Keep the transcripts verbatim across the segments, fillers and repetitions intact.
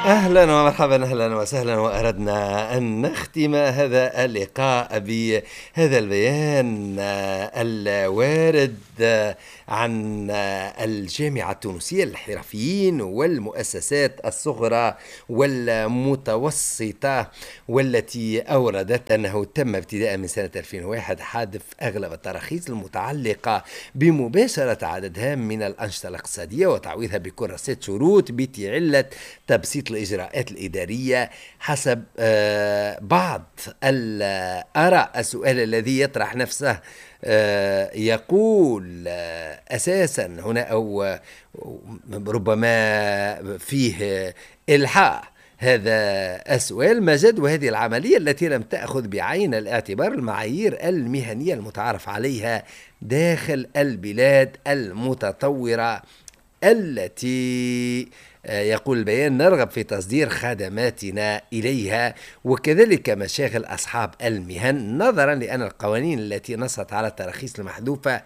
أهلا ومرحبا، أهلا وسهلا. وأردنا أن نختم هذا اللقاء بهذا البيان آه، الوارد آه، عن آه، الجامعة التونسية للحرفيين والمؤسسات الصغرى والمتوسطة، والتي أوردت أنه تم ابتداء من سنة ألفين وواحد حذف أغلب التراخيص المتعلقة بمباشرة عدد هام من الأنشطة الاقتصادية وتعويضها بكراسات شروط بتعلة تبسيط الإجراءات الإدارية حسب آه، بعض الآراء. السؤال الذي يطرح نفسه آه، يقول آه، أساسا هنا أو آه، ربما فيه إلحاح هذا السؤال: ما جدوى هذه العملية التي لم تأخذ بعين الاعتبار المعايير المهنية المتعارف عليها داخل البلاد المتطورة التي يقول البيان نرغب في تصدير خدماتنا إليها، وكذلك مشاغل أصحاب المهن، نظرا لأن القوانين التي نصت على التراخيص المحذوفة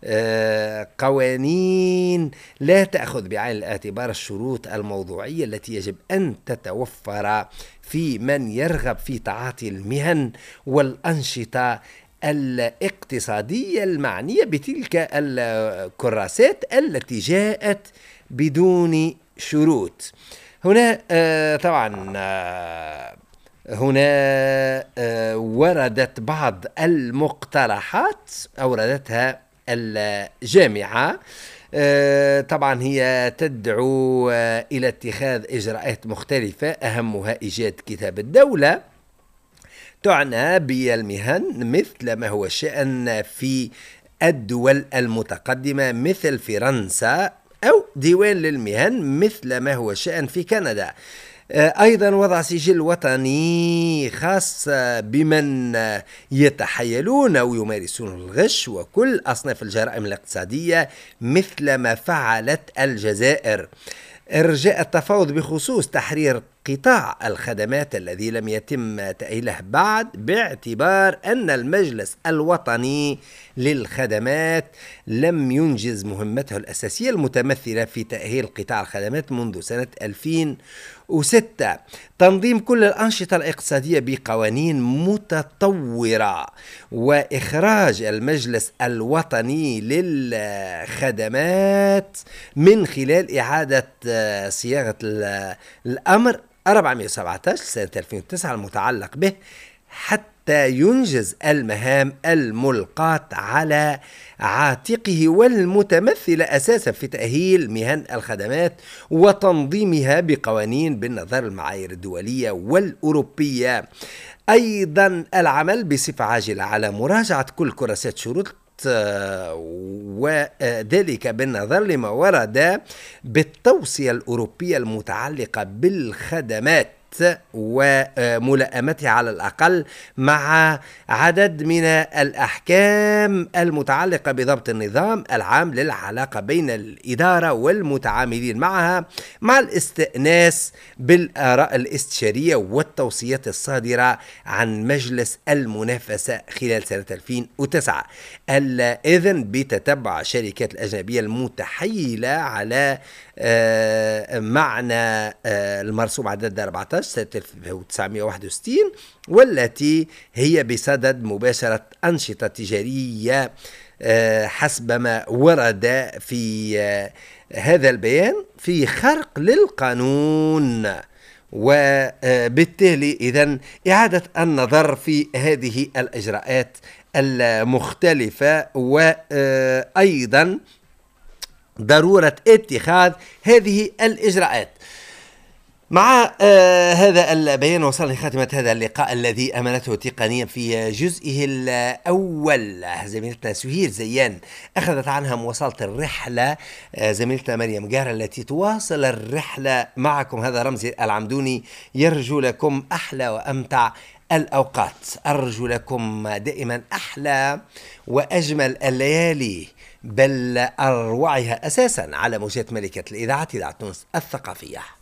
قوانين لا تأخذ بعين الاعتبار الشروط الموضوعية التي يجب أن تتوفر في من يرغب في تعاطي المهن والأنشطة الاقتصادية المعنية بتلك الكراسات التي جاءت بدون شروط. هنا آه طبعا آه هنا آه وردت بعض المقترحات أوردتها الجامعة. آه طبعا هي تدعو آه إلى اتخاذ إجراءات مختلفة، أهمها إيجاد كتاب الدولة تعنى بالمهن مثل ما هو الشأن في الدول المتقدمة مثل فرنسا، أو ديوان للمهن مثل ما هو الشأن في كندا. أيضا وضع سجل وطني خاص بمن يتحيلون أو يمارسون الغش وكل أصناف الجرائم الاقتصادية مثل ما فعلت الجزائر. إرجاء التفاوض بخصوص تحرير قطاع الخدمات الذي لم يتم تأهيله بعد، باعتبار أن المجلس الوطني للخدمات لم ينجز مهمته الأساسية المتمثلة في تأهيل قطاع الخدمات منذ سنة ألفين وستة. تنظيم كل الأنشطة الاقتصادية بقوانين متطورة، وإخراج المجلس الوطني للخدمات من خلال إعادة صياغة الأمر أربعمائة وسبعة عشر سنة ألفين وتسعة المتعلق به حتى ينجز المهام الملقاة على عاتقه والمتمثلة أساسا في تأهيل مهن الخدمات وتنظيمها بقوانين بالنظر المعايير الدولية والأوروبية. أيضا العمل بصفة عاجلة على مراجعة كل كراسات شروط، وذلك بالنظر لما ورد بالتوصية الأوروبية المتعلقة بالخدمات وملائمتها على الأقل مع عدد من الأحكام المتعلقة بضبط النظام العام للعلاقة بين الإدارة والمتعاملين معها، مع الاستئناس بالآراء الاستشارية والتوصيات الصادرة عن مجلس المنافسة خلال سنة ألفين وتسعة. الإذن بتتبع الشركات الأجنبية المتحيلة على آه معنى آه المرسوم عدد أربعة عشر سنة ألف وتسعمائة وواحد وستين، والتي هي بصدد مباشرة أنشطة تجارية آه حسب ما ورد في آه هذا البيان في خرق للقانون. وبالتالي إذن إعادة النظر في هذه الإجراءات المختلفة، وأيضا ضرورة اتخاذ هذه الإجراءات. مع آه هذا البيان وصلنا لخاتمة هذا اللقاء الذي أمنته تقنيا في جزئه الأول. زميلتنا سهير زيان أخذت عنها مواصلة الرحلة، آه زميلتنا مريم جارة التي تواصل الرحلة معكم. هذا رمزي العمدوني، يرجو لكم أحلى وأمتع الأوقات، أرجو لكم دائما أحلى وأجمل الليالي، بل أروعها أساسا على موجات ملكة الإذاعة إذاعة تونس الثقافية.